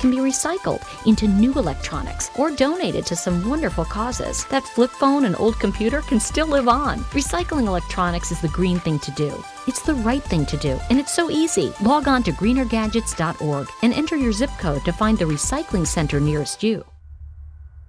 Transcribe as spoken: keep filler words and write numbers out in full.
can be recycled into new electronics or donated to some wonderful causes. That flip phone and old computer can still live on. Recycling electronics is the green thing to do. It's the right thing to do, and it's so easy. Log on to greener gadgets dot org and enter your zip code to find the recycling center nearest you.